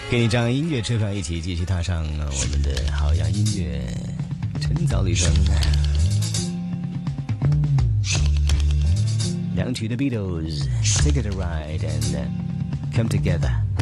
给你张音乐车票，一起继续踏上我们的好样音乐晨早旅程。两曲的 Beatles， Take it a ride and come together。